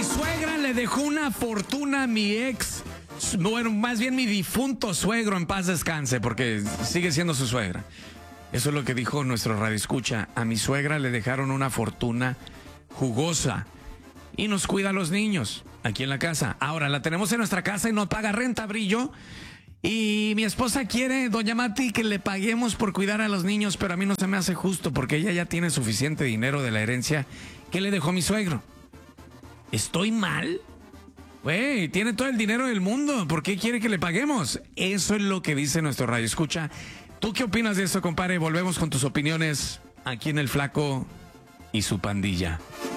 suegra le dejó una fortuna a mi ex, bueno, más bien mi difunto suegro, en paz descanse, porque sigue siendo su suegra. Eso es lo que dijo nuestro radioescucha. A mi suegra le dejaron una fortuna jugosa y nos cuida a los niños aquí en la casa. Ahora la tenemos en nuestra casa y no paga renta, Brillo. Y mi esposa quiere, doña Mati, que le paguemos por cuidar a los niños, pero a mí no se me hace justo porque ella ya tiene suficiente dinero de la herencia que le dejó mi suegro. ¿Estoy mal? Güey, tiene todo el dinero del mundo. ¿Por qué quiere que le paguemos? Eso es lo que dice nuestro radioescucha. ¿Tú qué opinas de eso, compadre? Volvemos con tus opiniones aquí en El Flaco y su pandilla.